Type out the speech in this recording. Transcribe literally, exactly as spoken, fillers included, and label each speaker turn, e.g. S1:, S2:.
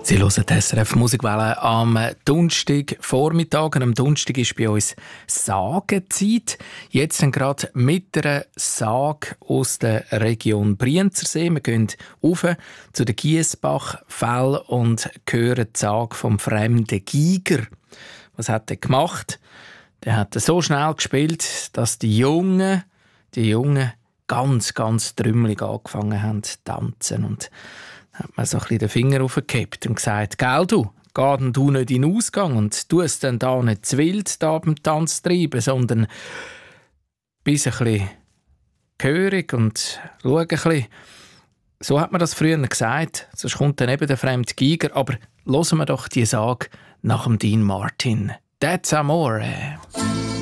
S1: Sie hören die S R F Musikwelle am Donnerstagvormittag. Am Donnerstag ist bei uns Sagenzeit. Jetzt sind gerade mit einer Sage aus der Region Brienzersee. Wir gehen rauf zu den Giessbachfällen und hören die Sage vom fremden Giger. Was hat er gemacht? Der hat so schnell gespielt, dass die Jungen, die Jungen ganz, ganz trümmelig angefangen haben zu tanzen. Und hat man so ein bisschen den Finger aufgehebt und gesagt, «Gell du, geh denn du nicht in den Ausgang und tu es dann da nicht zu wild da beim Tanz treiben, sondern bist ein bisschen gehörig und schau ein bisschen.» So hat man das früher gesagt, sonst kommt dann eben der fremde Giger. Aber hören wir doch die Sage nach dem Dean Martin. «That's Amore.»